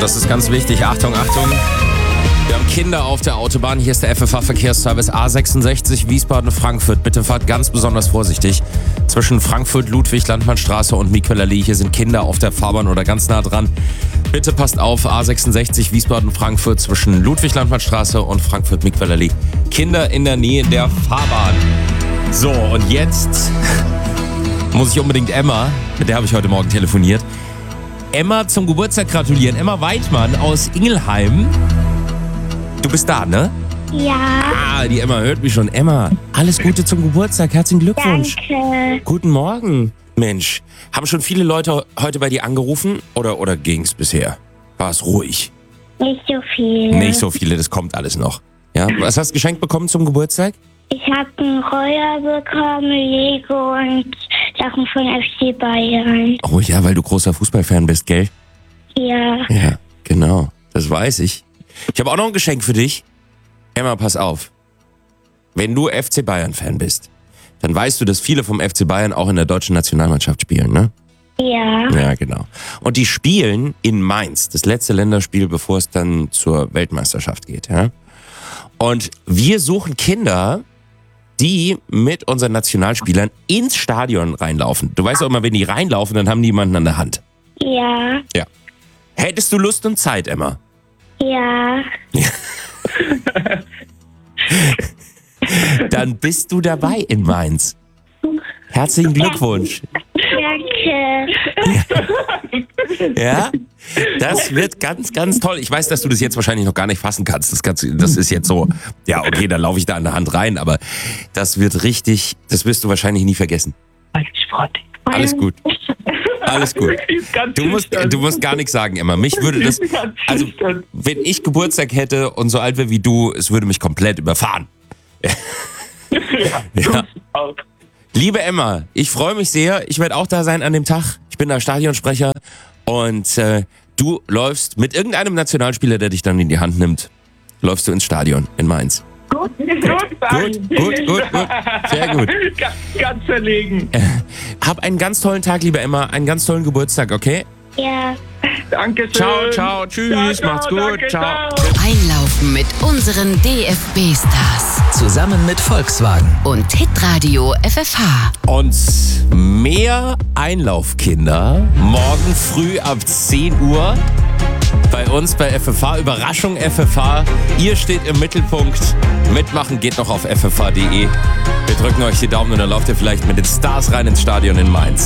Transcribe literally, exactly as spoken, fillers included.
das ist ganz wichtig. Achtung, Achtung. Wir haben Kinder auf der Autobahn. Hier ist der F F H-Verkehrsservice A sechsundsechzig Wiesbaden-Frankfurt. Bitte fahrt ganz besonders vorsichtig. Zwischen Frankfurt, Ludwig, Landmannstraße und Miquel-Allee. Hier sind Kinder auf der Fahrbahn oder ganz nah dran. Bitte passt auf, A sechsundsechzig Wiesbaden-Frankfurt zwischen Ludwig, Landmannstraße und Frankfurt, Miquel-Allee. Kinder in der Nähe der Fahrbahn. So, und jetzt muss ich unbedingt Emma, mit der habe ich heute Morgen telefoniert, Emma zum Geburtstag gratulieren. Emma Weidmann aus Ingelheim. Du bist da, ne? Ja. Ah, die Emma hört mich schon. Emma, alles Gute zum Geburtstag. Herzlichen Glückwunsch. Danke. Guten Morgen. Mensch, haben schon viele Leute heute bei dir angerufen? Oder, oder ging's bisher? War es ruhig? Nicht so viele. Nicht so viele, das kommt alles noch. Ja, was hast du geschenkt bekommen zum Geburtstag? Ich habe einen Roller bekommen, Lego und Sachen von F C Bayern. Oh ja, weil du großer Fußballfan bist, gell? Ja. Ja, genau. Das weiß ich. Ich habe auch noch ein Geschenk für dich. Emma, pass auf. Wenn du F C Bayern-Fan bist, dann weißt du, dass viele vom F C Bayern auch in der deutschen Nationalmannschaft spielen, ne? Ja. Ja, genau. Und die spielen in Mainz, das letzte Länderspiel, bevor es dann zur Weltmeisterschaft geht, ja? Und wir suchen Kinder, die mit unseren Nationalspielern ins Stadion reinlaufen. Du weißt auch immer, wenn die reinlaufen, dann haben die jemanden an der Hand. Ja. Ja. Hättest du Lust und Zeit, Emma? Ja. Dann bist du dabei in Mainz. Herzlichen Glückwunsch. Danke. Ja? Das wird ganz, ganz toll. Ich weiß, dass du das jetzt wahrscheinlich noch gar nicht fassen kannst. Das, kannst, das ist jetzt so, ja, okay, dann laufe ich da an der Hand rein, aber das wird richtig, das wirst du wahrscheinlich nie vergessen. Alles gut. Alles gut. Du musst, du musst gar nichts sagen, Emma. Mich würde das, also, wenn ich Geburtstag hätte und so alt wäre wie du, es würde mich komplett überfahren. Ja. Liebe Emma, ich freue mich sehr. Ich werde auch da sein an dem Tag. Ich bin da Stadionsprecher und äh, du läufst mit irgendeinem Nationalspieler, der dich dann in die Hand nimmt, läufst du ins Stadion in Mainz. Gut, gut, Gut, gut, gut, gut. Sehr gut. Ganz, ganz verlegen. Äh, hab einen ganz tollen Tag, liebe Emma. Einen ganz tollen Geburtstag, okay? Ja. Dankeschön. Ciao, ciao, tschüss, Ciao, macht's ciao, gut, danke, ciao. Einlaufen mit unseren D F B-Stars Zusammen mit Volkswagen. und Hitradio F F H. Und mehr Einlaufkinder morgen früh ab zehn Uhr bei uns bei F F H. Überraschung F F H. Ihr steht im Mittelpunkt. Mitmachen geht noch auf f f h punkt d e. Wir drücken euch die Daumen und dann lauft ihr vielleicht mit den Stars rein ins Stadion in Mainz.